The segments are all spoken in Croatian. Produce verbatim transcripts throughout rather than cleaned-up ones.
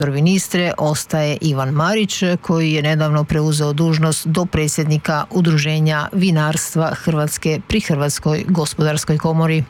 Istre ostaje Ivan Marić, koji je nedavno preuzeo dužnost dopredsjednika Udruženja vinarstva Hrvatske pri Hrvatskoj gospodarskoj komori.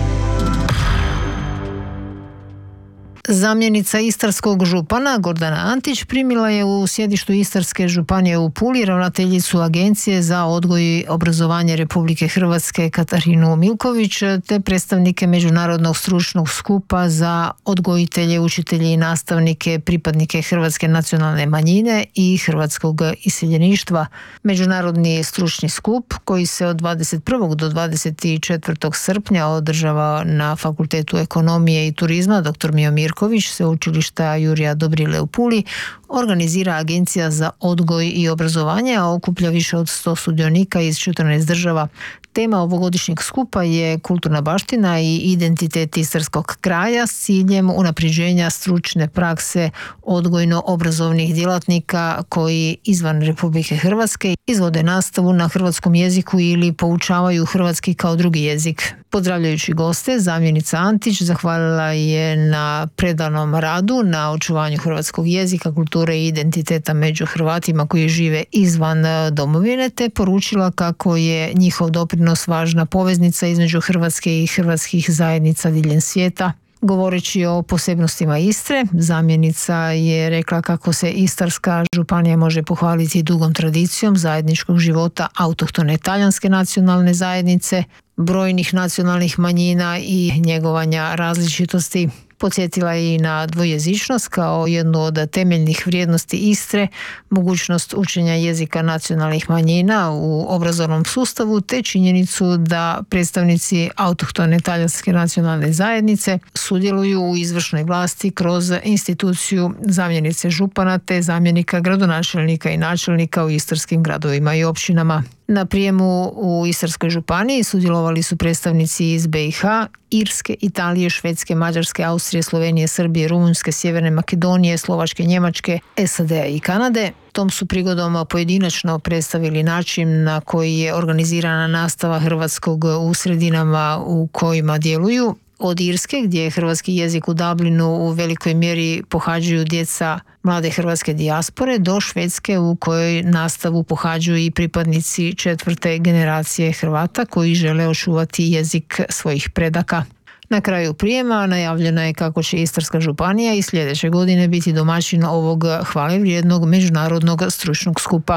Zamjenica istarskog župana Gordana Antić primila je u sjedištu Istarske županije u Puli ravnateljicu Agencije za odgoj i obrazovanje Republike Hrvatske Katarinu Milković te predstavnike Međunarodnog stručnog skupa za odgojitelje, učitelje i nastavnike, pripadnike hrvatske nacionalne manjine i hrvatskog iseljeništva. Međunarodni stručni skup koji se od dvadeset prvog do dvadeset četvrtog srpnja održava na Fakultetu ekonomije i turizma dr. Miomir Sveučilišta Jurija Dobrile u Puli organizira Agencija za odgoj i obrazovanje, a okuplja više od sto sudionika iz četrnaest država. Tema ovogodišnjeg skupa je kulturna baština i identitet istarskog kraja s ciljem unapređenja stručne prakse odgojno-obrazovnih djelatnika koji izvan Republike Hrvatske izvode nastavu na hrvatskom jeziku ili poučavaju hrvatski kao drugi jezik. Pozdravljajući goste, zamjenica Antić zahvalila je na predanom radu, na očuvanju hrvatskog jezika, kulture i identiteta među Hrvatima koji žive izvan domovine, te poručila kako je njihov doprinos važna poveznica između Hrvatske i hrvatskih zajednica diljem svijeta. Govoreći o posebnostima Istre, zamjenica je rekla kako se Istarska županija može pohvaliti dugom tradicijom zajedničkog života autohtone talijanske nacionalne zajednice, brojnih nacionalnih manjina i njegovanja različitosti. Podsjetila je i na dvojezičnost kao jednu od temeljnih vrijednosti Istre, mogućnost učenja jezika nacionalnih manjina u obrazovnom sustavu te činjenicu da predstavnici autohtone talijanske nacionalne zajednice sudjeluju u izvršnoj vlasti kroz instituciju zamjenice župana te zamjenika gradonačelnika i načelnika u istarskim gradovima i općinama. Na prijemu u Istarskoj županiji sudjelovali su predstavnici iz be i ha, Irske, Italije, Švedske, Mađarske, Austrije, Slovenije, Srbije, Rumunjske, Sjeverne Makedonije, Slovačke, Njemačke, es a de i Kanade. Tom su prigodom pojedinačno predstavili način na koji je organizirana nastava hrvatskog u sredinama u kojima djeluju. Od Irske, gdje je hrvatski jezik u Dublinu u velikoj mjeri pohađaju djeca mlade hrvatske dijaspore, do Švedske u kojoj nastavu pohađaju i pripadnici četvrte generacije Hrvata koji žele očuvati jezik svojih predaka. Na kraju prijema najavljeno je kako će Istarska županija i sljedeće godine biti domaćin ovog hvalevrijednog međunarodnog stručnog skupa.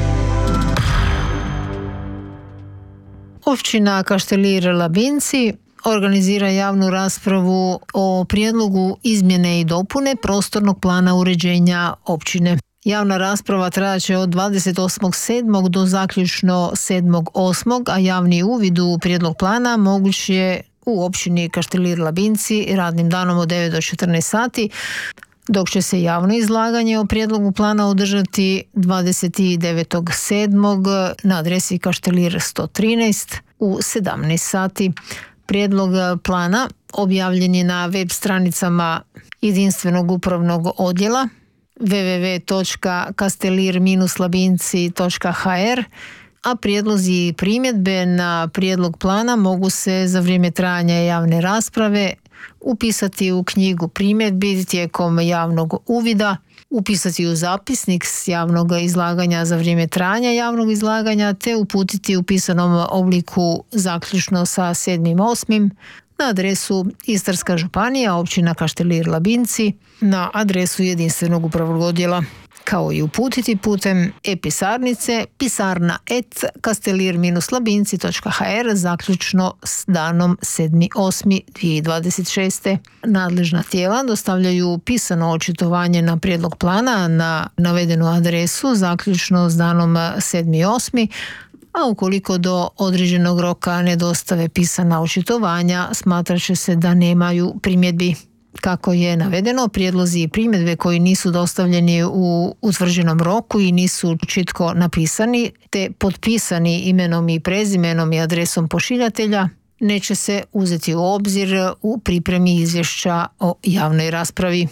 Općina Kaštelir Labinci organizira javnu raspravu o prijedlogu izmjene i dopune prostornog plana uređenja općine. Javna rasprava trajaće od dvadeset osmog sedmog do zaključno sedmog osmog, a javni uvid u prijedlog plana moguć je u općini Kaštelir Labinci radnim danom od devet do četrnaest sati, dok će se javno izlaganje o prijedlogu plana održati dvadeset devetog sedmog na adresi Kaštelir sto trinaest u sedamnaest sati. Prijedlog plana objavljen je na web stranicama jedinstvenog upravnog odjela w w w točka kastelir labinci točka ha er, a prijedlozi i primjedbe na prijedlog plana mogu se za vrijeme trajanja javne rasprave upisati u knjigu primjedbi tijekom javnog uvida, upisati u zapisnik s javnog izlaganja za vrijeme trajanja javnog izlaganja te uputiti u pisanom obliku zaključno sa sedmog osmog na adresu Istarska županija, općina Kaštelir Labinci, na adresu jedinstvenog upravnog odjela, kao i uputiti putem e-pisarnice pisarna et kastelir labinci točka ha er zaključno s danom sedmog osmog dvije tisuće dvadeset šeste. Nadležna tijela dostavljaju pisano očitovanje na prijedlog plana na navedenu adresu zaključno s danom sedmog osmog, a ukoliko do određenog roka ne dostave pisana očitovanja, smatrat će se da nemaju primjedbi. Kako je navedeno, prijedlozi i primjedbe koji nisu dostavljeni u utvrđenom roku i nisu čitko napisani te potpisani imenom i prezimenom i adresom pošiljatelja neće se uzeti u obzir u pripremi izvješća o javnoj raspravi.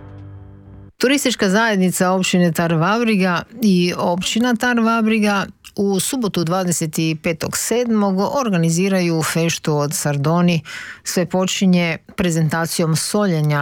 Turistička zajednica općine Tar Vabriga i općina Tar Vabriga u subotu dvadeset petog sedmog organiziraju feštu od Sardoni. Sve počinje prezentacijom soljenja